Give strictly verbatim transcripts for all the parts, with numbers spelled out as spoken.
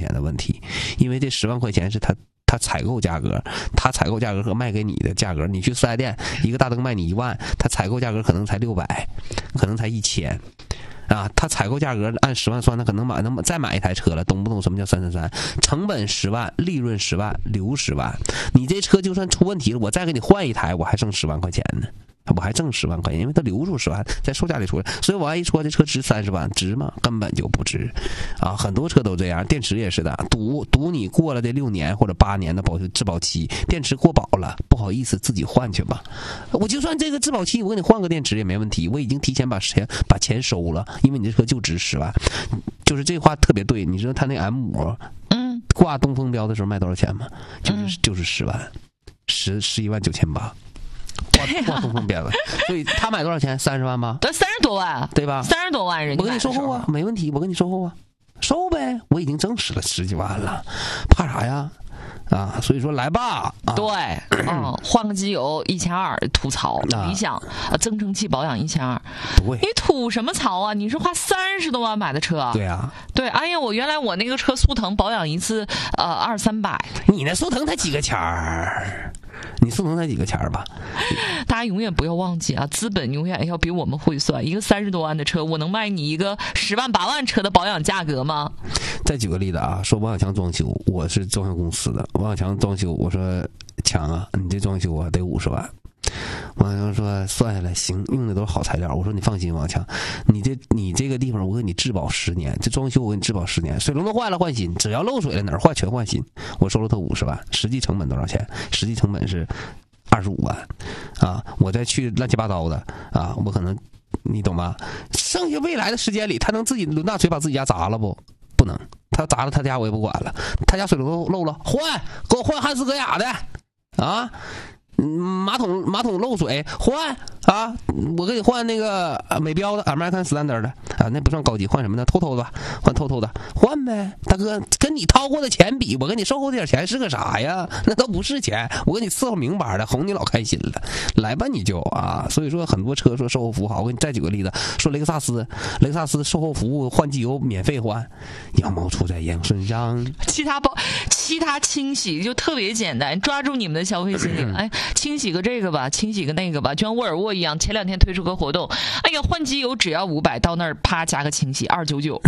钱的问题，因为这十万块钱是他他采购价格，他采购价格和卖给你的价格，你去四 S 店一个大灯卖你一万，他采购价格可能才六百，可能才一千。啊，他采购价格按十万算，他可能买能再买一台车了，懂不懂什么叫三三三？成本十万，利润十万，留十万。你这车就算出问题了，我再给你换一台，我还剩十万块钱呢，我还挣十万块钱，因为他留住十万，在售价里出来。所以我按一说这车值三十万，值吗？根本就不值。啊，很多车都这样，电池也是的，赌赌你过了这六年或者八年的保质保期，电池过保了，不好意思，自己换去吧。我就算这个质保期，我给你换个电池也没问题，我已经提前把钱把钱收了，因为你这车就值十万。就是这话特别对，你知道他那 M 五，嗯，挂东风标的时候卖多少钱吗？就是就是十万，十十一万九千八。挂挂东风标的，所以他买多少钱？三十万吧？ 对，三十多万， 对吧？ 三十多万人， 我给你售后啊，没问题，我给你售后啊，收呗，我已经挣十了十几万了，怕啥呀？啊，所以说来吧，啊、 对，嗯，换个机油一千二，吐槽，理想，啊，增程器保养一千二， 对， 你吐什么槽啊？你是花三十多万买的车， 对啊， 对，哎呀，我原来我那个车速腾保养一次，呃，二三百， 你那速腾才几个钱儿？你速腾才几个钱儿吧？ 大家永远不要忘记啊，资本永远要比我们会算。一个三十多万的车，我能卖你一个十万八万车的保养价格吗？ 再举个例子啊，说王小强装修，我是装修公司的，王小强装修，我说强啊，你这装修啊得五十万。王小强说算下来行，用的都是好材料。我说你放心，王小强，你这你这个地方我给你质保十年，这装修我给你质保十年，水龙头坏了换新，只要漏水了哪儿坏全换新。我收了他五十万，实际成本多少钱？实际成本是二十五万，啊，我再去乱七八糟的啊，我可能你懂吧？剩下未来的时间里，他能自己抡大锤把自己家砸了不？不能，他砸了他家我也不管了，他家水龙头漏了换，给我换汉斯格雅的啊。马桶马桶漏水换啊！我给你换那个美标的 American Standard 的啊，那不算高级，换什么呢？透透的，换透透的，换呗，大哥，跟你掏过的钱比，我给你售后这点钱是个啥呀？那都不是钱，我给你伺候明白的，哄你老开心了，来吧你就啊！所以说很多车说售后服务好，我给你再举个例子，说雷克萨斯，雷克萨斯售后服务换机油免费换，羊毛出在羊身上， 其他包其他清洗就特别简单，抓住你们的消费心理，哎。清洗个这个吧，清洗个那个吧，就像沃尔沃一样，前两天推出个活动，哎呀，换机油只要五百，到那儿啪加个清洗二九九。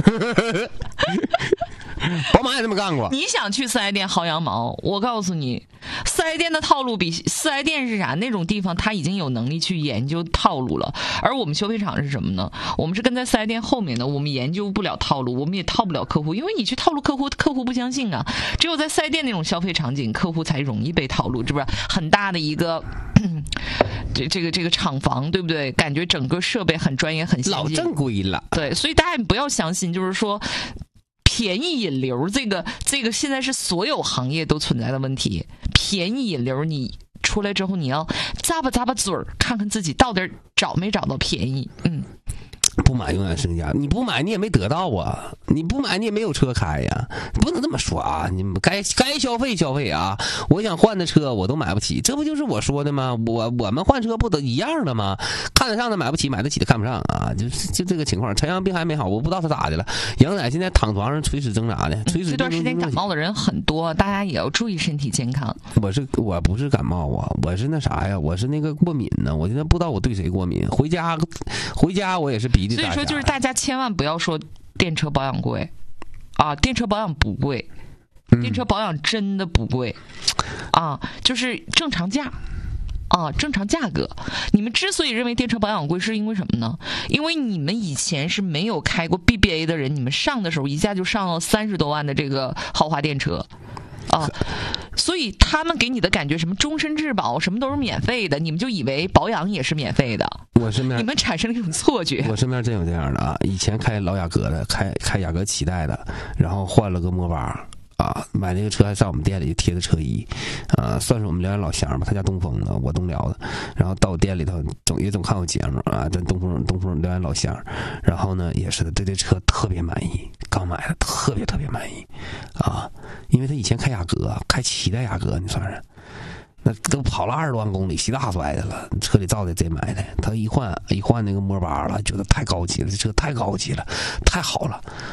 宝马也这么干过。 你想去四 S 店薅羊毛，我告诉你，四 S 店的套路比四 S 店是啥？那种地方他已经有能力去研究套路了，而我们修配厂是什么呢？我们是跟在四 S 店后面的，我们研究不了套路，我们也套不了客户，因为你去套路客户，客户不相信啊。只有在四 S 店那种消费场景，客户才容易被套路，是不是？很大的一个这这个这个厂房，对不对？感觉整个设备很专业，很先进， 老正规了。 对，所以大家不要相信，就是说。便宜引流，这个这个现在是所有行业都存在的问题。便宜引流，你出来之后，你要咂巴咂巴嘴儿，看看自己到底找没找到便宜。嗯， 不买永远升价，你不买你也没得到啊，你不买你也没有车开呀，不能这么说啊！你们该该消费消费啊！我想换的车我都买不起，这不就是我说的吗？我我们换车不都一样的吗？看得上的买不起，买得起的看不上啊！就就这个情况。陈阳病还没好，我不知道他咋的了。杨仔现在躺床上垂死挣扎的，垂死这段时间感冒的人很多，大家也要注意身体健康。 我是我不是感冒啊，我是那啥呀，我是那个过敏呢。我现在不知道我对谁过敏，回家回家我也是鼻涕。 所以说，就是大家千万不要说电车保养贵啊，电车保养不贵，电车保养真的不贵啊，就是正常价啊，正常价格。你们之所以认为电车保养贵，是因为什么呢？因为你们以前是没有开过 B B A 的人，你们上的时候一下就上了三十多万的这个豪华电车。啊，所以他们给你的感觉什么终身质保，什么都是免费的，你们就以为保养也是免费的。 我身边你们产生了一种错觉。 我身边真有这样的啊，以前开老雅阁的，开开雅阁七代的，然后换了个摩巴啊，买那个车还在我们店里贴的车衣，啊，算是我们辽源老乡吧。他家东风的，我东辽的，然后到我店里头总也总看我节目啊，在东风东风辽源老乡，然后呢也是的，对这车特别满意，刚买的特别特别满意啊，因为他以前开雅阁，开七代雅阁，你算是。那都跑了二十多万公里，洗大摔的了，车里造的贼买的。他一换一换那个摩巴了，觉得太高级了，这车太高级了，太好了。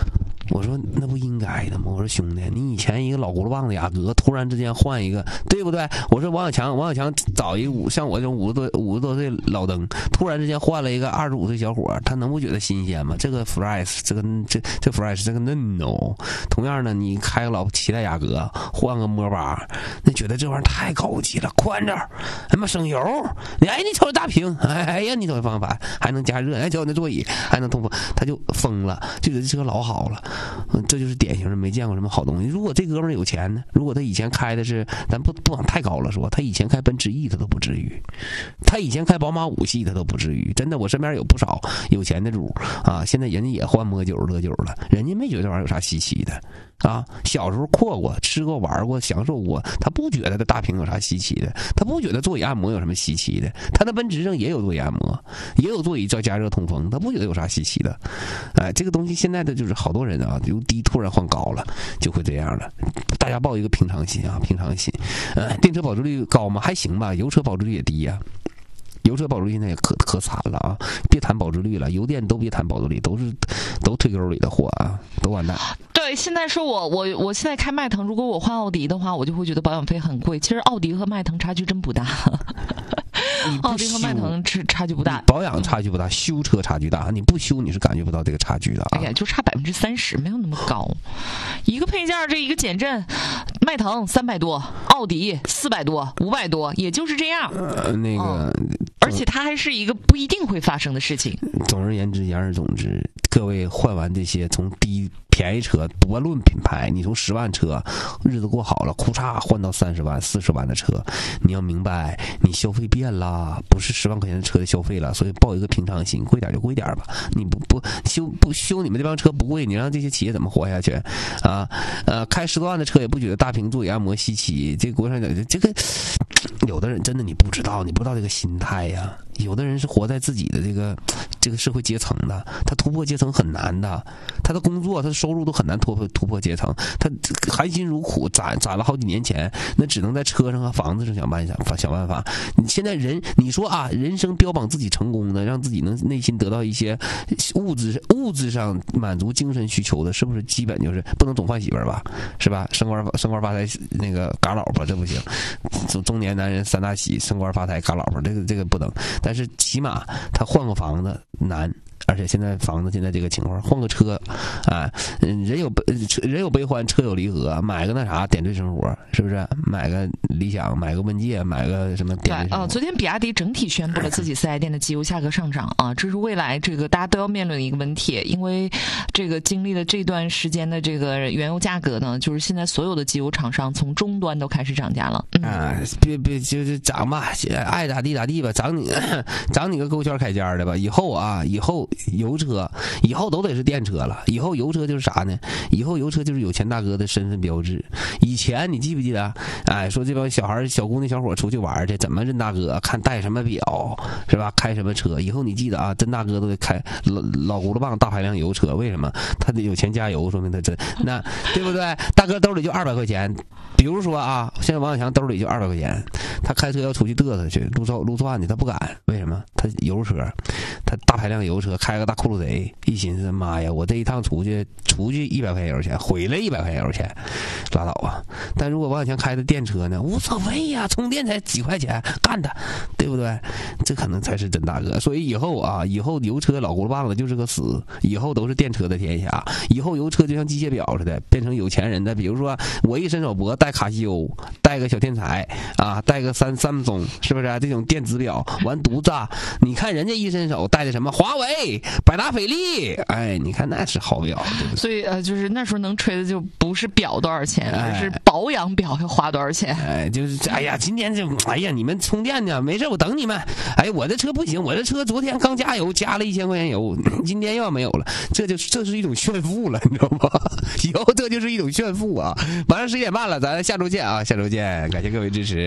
我说那不应该的吗？我说兄弟，你以前一个老轱辘棒子雅阁，突然之间换一个，对不对？我说王小强，王小强找一个五像我这种五十多五十多岁老登，突然之间换了一个二十五岁小伙，他能不觉得新鲜吗？这个 fresh， 这个这这 fresh 这个嫩哦。同样呢，你开个老七代雅阁，换个摩巴，那觉得这玩意儿太高级了，宽敞，他妈省油。你哎，你瞅这大屏，哎哎呀，你瞅这方向盘还能加热，哎，瞅那座椅还能通风，他就疯了，就觉得这车老好了。嗯，这就是典型的没见过什么好东西。如果这哥们儿有钱呢？如果他以前开的是，咱不不往太高了说，他以前开奔驰 E 他都不至于，他以前开宝马五系他都不至于。真的，我身边有不少有钱的主啊，现在人家也换摸九乐九了，人家没觉得这玩意儿有啥稀奇的啊。小时候阔过、吃过、玩过、享受过，他不觉得这大屏有啥稀奇的，他不觉得座椅按摩有什么稀奇的。他的奔驰上也有座椅按摩，也有座椅叫加热通风，他不觉得有啥稀奇的。哎，这个东西现在的就是好多人啊，由低突然换高了，就会这样了。大家抱一个平常心啊，平常心。呃，电车保值率高吗？还行吧，油车保值率也低呀、啊。油车保值率现在也可可惨了啊！别谈保值率了，油电都别谈保值率，都是都退沟里的货啊，都完蛋。 对，现在说我我我现在开迈腾，如果我换奥迪的话，我就会觉得保养费很贵。其实奥迪和迈腾差距真不大。奥迪和迈腾差差距不大， 保养差距不大，修车差距大。你不修你是感觉不到这个差距的啊。 哎呀，就差百分之三十，没有那么高。一个配件这一个减震，迈腾三百多，奥迪四百多，五百多，也就是这样。 呃，那个、 嗯，而且它还是一个不一定会发生的事情。 总而言之，言而总之，各位换完这些从低便宜车，不论品牌，你从十万车日子过好了，库嚓换到三十万、四十万的车，你要明白，你消费变了，不是十万块钱的车的消费了，所以抱一个平常心，贵点就贵点吧。你不不修不修你们这帮车不贵，你让这些企业怎么活下去啊？呃，开十多万的车也不觉得大屏座椅按摩稀奇，这国产的这个，有的人真的你不知道，你不知道这个心态呀。有的人是活在自己的这个这个社会阶层的，他突破阶层很难的，他的工作他的收入都很难突破突破阶层，他含辛茹苦攒攒了好几年钱，那只能在车上和房子上想办法想办法。你现在人你说啊，人生标榜自己成功的，让自己能内心得到一些物质物质上满足精神需求的，是不是基本就是不能总换媳妇儿吧，是吧？升官升官发财那个嘎老婆这不行，中中年男人三大喜，升官发财嘎老婆这个这个不能。但是起码他换个房子难，而且现在房子现在这个情况，换个车啊，人有人有悲欢，车有离合，买个那啥点缀生活，是不是？买个理想，买个问界，买个什么点缀生活。 对啊、呃，昨天比亚迪整体宣布了自己四 S 店的机油价格上涨啊，这是未来这个大家都要面临的一个问题，因为这个经历了这段时间的这个原油价格呢，就是现在所有的机油厂商从终端都开始涨价了。嗯、 啊，别别就是涨吧，爱咋地咋地吧，涨你涨你个勾圈开尖的吧。以后啊，以后油车以后都得是电车了。以后油车就是啥呢？以后油车就是有钱大哥的身份标志。以前你记不记得？哎，说这帮小孩、小姑娘、小伙出去玩去，怎么认大哥？看戴什么表是吧？开什么车？以后你记得啊，真大哥都得开老老轱辘棒大排量油车。为什么？他得有钱加油，说明他真那对不对？大哥兜里就二百块钱。比如说啊，现在王小强兜里就二百块钱，他开车要出去嘚瑟去撸串撸串去，他不敢。为什么？他油车，他大排量油车，开个大酷路贼，一寻思，妈呀，我这一趟出去出去一百块油钱，回来一百块油钱，拉倒啊！但如果王小强开的电车呢，无所谓呀，充电才几块钱，干他，对不对？这可能才是真大哥。所以以后啊，以后油车老轱辘棒子就是个死，以后都是电车的天下。以后油车就像机械表似的，变成有钱人的。比如说我一伸手脖带卡西欧，带个小天才啊，带个三三松，是不是、啊？这种电子表完犊子，你看人家一伸手带的什么华为、百达翡丽，哎，你看那是好表，对不对？ 所以呃，就是那时候能吹的就不是表多少钱，而是保养表要花多少钱。 哎，就是哎呀，今天就哎呀，你们充电呢？没事，我等你们。哎，我这车不行，我这车昨天刚加油，加了一千块钱油，今天又要没有了，这就这是一种炫富了，你知道吗？以后这就是一种炫富啊！马上十点半了，咱下周见啊！下周见，感谢各位支持，下周见。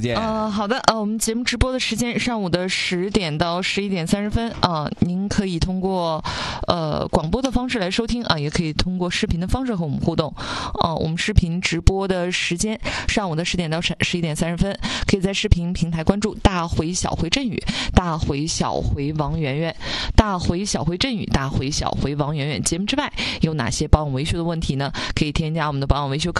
见。 呃，好的，呃，我们节目直播的时间上午的十点到十一点三十分啊、呃，您可以通过呃广播的方式来收听啊、呃，也可以通过视频的方式和我们互动。呃，我们视频直播的时间上午的十点到十一点三十分，可以在视频平台关注大回小回阵雨、大回小回王圆圆、大回小回阵雨、大回小回王圆圆。节目之外有哪些保养维修的问题呢？可以添加我们的保养维修课